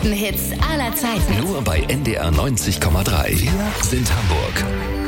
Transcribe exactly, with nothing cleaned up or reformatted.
größten Hits aller Zeiten. Nur bei N D R neunzig Komma drei. Wir sind Hamburg.